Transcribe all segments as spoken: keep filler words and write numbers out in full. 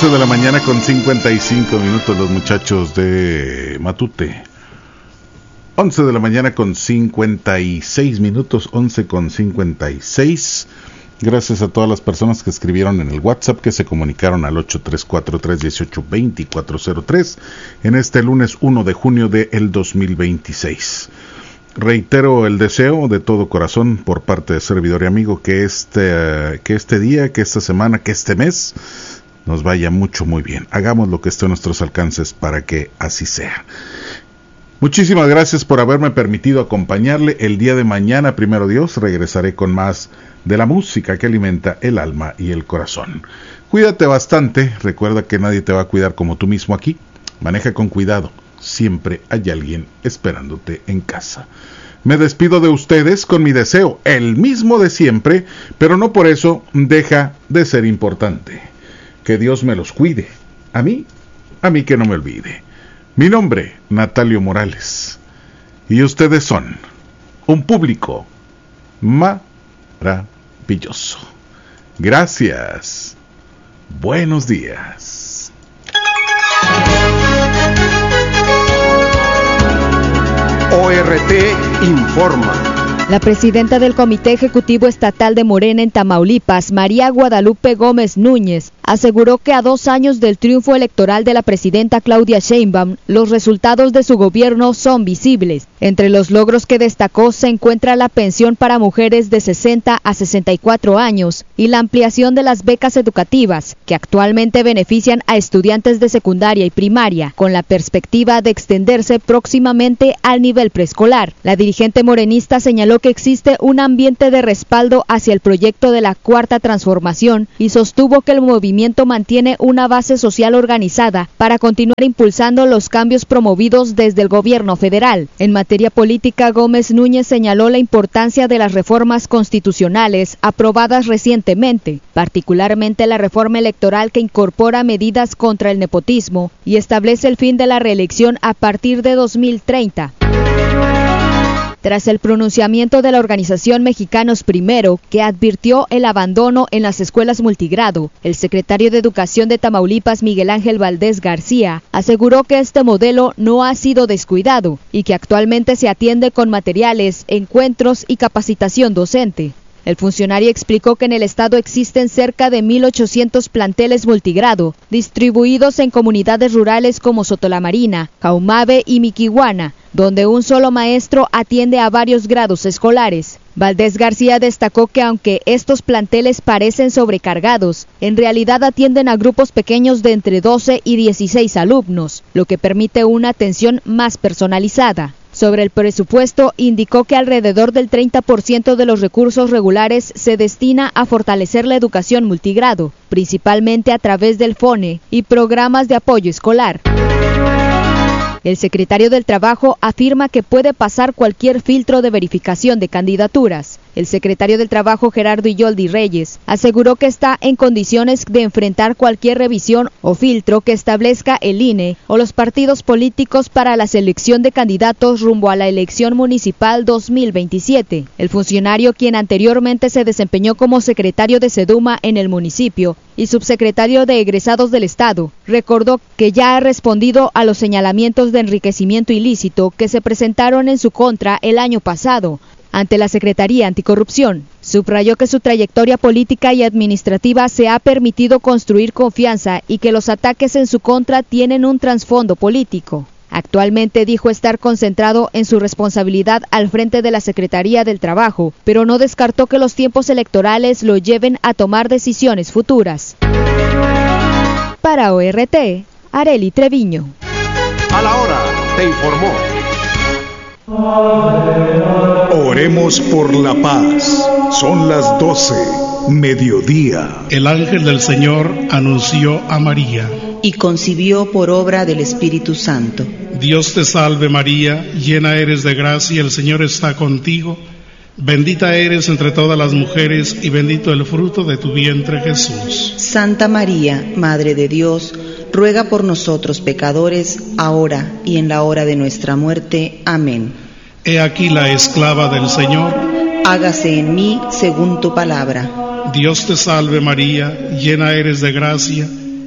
once de la mañana con cincuenta y cinco minutos, los muchachos de Matute. once de la mañana con cincuenta y seis minutos, once con cincuenta y seis. Gracias a todas las personas que escribieron en el WhatsApp, que se comunicaron al ocho tres cuatro tres uno ocho dos cuatro cero tres en este lunes uno de junio del dos mil veintiséis. Reitero el deseo de todo corazón por parte de servidor y amigo que este, que este día, que esta semana, que este mes nos vaya mucho, muy bien. Hagamos lo que esté a nuestros alcances para que así sea. Muchísimas gracias por haberme permitido acompañarle. El día de mañana, primero Dios, regresaré con más de la música que alimenta el alma y el corazón. Cuídate bastante. Recuerda que nadie te va a cuidar como tú mismo aquí. Maneja con cuidado. Siempre hay alguien esperándote en casa. Me despido de ustedes con mi deseo, el mismo de siempre, pero no por eso deja de ser importante. Que Dios me los cuide. A mí, a mí que no me olvide. Mi nombre, Natalio Morales. Y ustedes son un público maravilloso. Gracias. Buenos días. O R T informa. La presidenta del Comité Ejecutivo Estatal de Morena en Tamaulipas, María Guadalupe Gómez Núñez, aseguró que a dos años del triunfo electoral de la presidenta Claudia Sheinbaum, los resultados de su gobierno son visibles. Entre los logros que destacó se encuentra la pensión para mujeres de sesenta a sesenta y cuatro años y la ampliación de las becas educativas, que actualmente benefician a estudiantes de secundaria y primaria, con la perspectiva de extenderse próximamente al nivel preescolar. La dirigente morenista señaló que existe un ambiente de respaldo hacia el proyecto de la Cuarta Transformación y sostuvo que el movimiento mantiene una base social organizada para continuar impulsando los cambios promovidos desde el gobierno federal. En materia política, Gómez Núñez señaló la importancia de las reformas constitucionales aprobadas recientemente, particularmente la reforma electoral que incorpora medidas contra el nepotismo y establece el fin de la reelección a partir de dos mil treinta. Tras el pronunciamiento de la organización Mexicanos Primero, que advirtió el abandono en las escuelas multigrado, el secretario de Educación de Tamaulipas, Miguel Ángel Valdés García, aseguró que este modelo no ha sido descuidado y que actualmente se atiende con materiales, encuentros y capacitación docente. El funcionario explicó que en el estado existen cerca de mil ochocientos planteles multigrado, distribuidos en comunidades rurales como Sotolamarina, Caumave y Miquihuana, donde un solo maestro atiende a varios grados escolares. Valdés García destacó que aunque estos planteles parecen sobrecargados, en realidad atienden a grupos pequeños de entre doce y dieciséis alumnos, lo que permite una atención más personalizada. Sobre el presupuesto, indicó que alrededor del treinta por ciento de los recursos regulares se destina a fortalecer la educación multigrado, principalmente a través del FONE y programas de apoyo escolar. El secretario del Trabajo afirma que puede pasar cualquier filtro de verificación de candidaturas. El secretario del Trabajo, Gerardo Iyoldi Reyes, aseguró que está en condiciones de enfrentar cualquier revisión o filtro que establezca el I N E o los partidos políticos para la selección de candidatos rumbo a la elección municipal dos mil veintisiete. El funcionario, quien anteriormente se desempeñó como secretario de SEDUMA en el municipio y subsecretario de Egresados del Estado, recordó que ya ha respondido a los señalamientos de enriquecimiento ilícito que se presentaron en su contra el año pasado ante la Secretaría Anticorrupción. Subrayó que su trayectoria política y administrativa se ha permitido construir confianza y que los ataques en su contra tienen un trasfondo político. Actualmente dijo estar concentrado en su responsabilidad al frente de la Secretaría del Trabajo, pero no descartó que los tiempos electorales lo lleven a tomar decisiones futuras. Para O R T, Arely Treviño. A la hora, te informó. Oremos por la paz. Son las doce, mediodía. El ángel del Señor anunció a María y concibió por obra del Espíritu Santo. Dios te salve María, llena eres de gracia, el Señor está contigo. Bendita eres entre todas las mujeres y bendito el fruto de tu vientre Jesús. Santa María, Madre de Dios, ruega por nosotros pecadores, ahora y en la hora de nuestra muerte. Amén. He aquí la esclava del Señor. Hágase en mí según tu palabra. Dios te salve María, llena eres de gracia,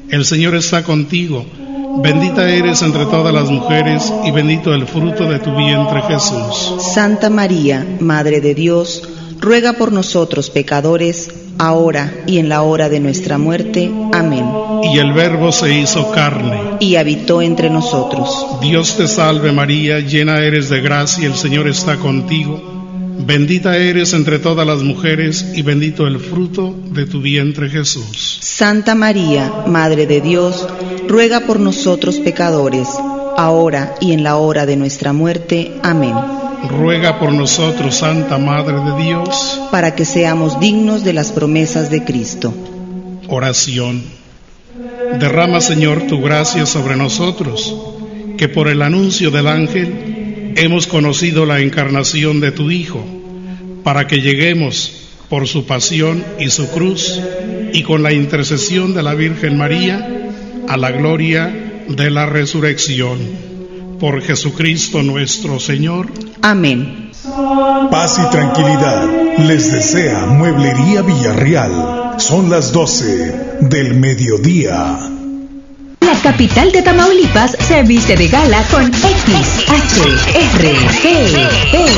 El Señor está contigo. Bendita eres entre todas las mujeres y bendito el fruto de tu vientre, Jesús. Santa María, Madre de Dios, ruega por nosotros pecadores, ahora y en la hora de nuestra muerte. Amén. Y el Verbo se hizo carne y habitó entre nosotros. Dios te salve María, llena eres de gracia, el Señor está contigo. Bendita eres entre todas las mujeres y bendito el fruto de tu vientre, Jesús. Santa María, Madre de Dios, ruega por nosotros pecadores, ahora y en la hora de nuestra muerte. Amén. Ruega por nosotros, Santa Madre de Dios, para que seamos dignos de las promesas de Cristo. Oración. Derrama, Señor, tu gracia sobre nosotros, que por el anuncio del ángel hemos conocido la encarnación de tu Hijo, para que lleguemos por su pasión y su cruz, y con la intercesión de la Virgen María, a la gloria de la resurrección. Por Jesucristo nuestro Señor. Amén. Paz y tranquilidad les desea Mueblería Villarreal. Son las doce del mediodía. La capital de Tamaulipas se viste de gala con X H R T E.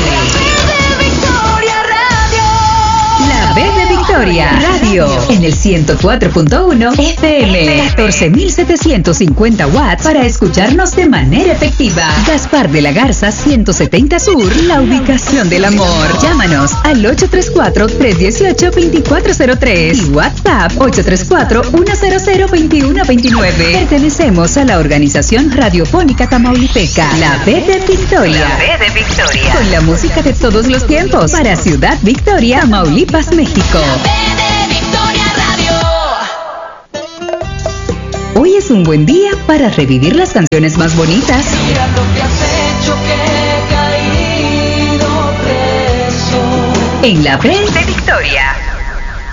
La B de Victoria Radio en el ciento cuatro punto uno F M, catorce mil setecientos cincuenta watts para escucharnos de manera efectiva. Gaspar de la Garza ciento setenta Sur, la ubicación del amor. Llámanos al ocho tres cuatro, tres uno ocho, dos cuatro cero tres y WhatsApp ocho tres cuatro, uno cero cero, dos uno dos nueve. Pertenecemos a la organización radiofónica tamaulipeca, la B de Victoria. La B de Victoria. Con la música de todos los tiempos para Ciudad Victoria, Tamaulipas, México. Hoy es un buen día para revivir las canciones más bonitas. Mira lo que has hecho, que he caído preso. En la B de Victoria.